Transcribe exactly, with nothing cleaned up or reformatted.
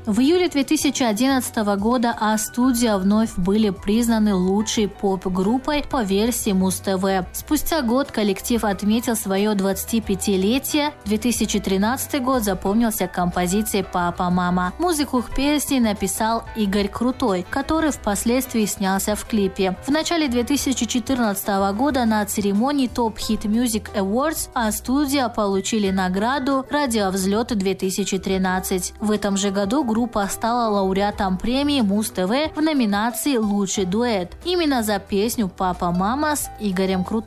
В июле две тысячи одиннадцатого года А-студия вновь были признаны лучшей поп-группой по версии Муз-ТВ. Спустя год коллектив отметил свое двадцатипятилетие. две тысячи тринадцатый год запомнился композицией «Папа, мама». Музыку к песне написал Игорь Крутой, который впоследствии снялся в клипе. В начале две тысячи четырнадцатого года на церемонии Top Hit Music Awards А-студия получили награду «Радиовзлет две тысячи тринадцать». В этом же году группа стала лауреатом премии Муз-ТВ в номинации «Лучший дуэт» именно за песню «Папа, мама» с Игорем Крутым.